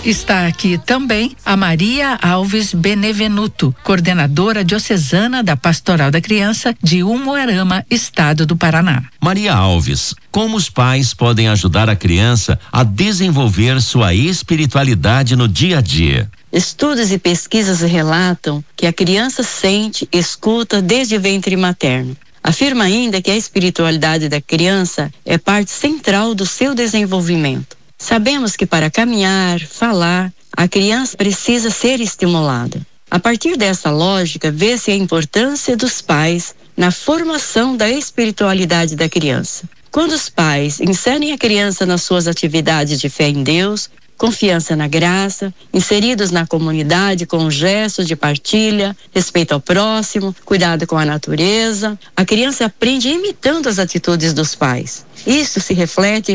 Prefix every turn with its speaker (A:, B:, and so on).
A: Está aqui também a Maria Alves Benevenuto, coordenadora diocesana da Pastoral da Criança de Umuarama, estado do Paraná.
B: Maria Alves, como os pais podem ajudar a criança a desenvolver sua espiritualidade no dia a dia?
C: Estudos e pesquisas relatam que a criança sente e escuta desde o ventre materno. Afirma ainda que a espiritualidade da criança é parte central do seu desenvolvimento. Sabemos que para caminhar, falar, a criança precisa ser estimulada. A partir dessa lógica, vê-se a importância dos pais na formação da espiritualidade da criança. Quando os pais inserem a criança nas suas atividades de fé em Deus, confiança na graça, inseridos na comunidade com gestos de partilha, respeito ao próximo, cuidado com a natureza, a criança aprende imitando as atitudes dos pais. Isso se reflete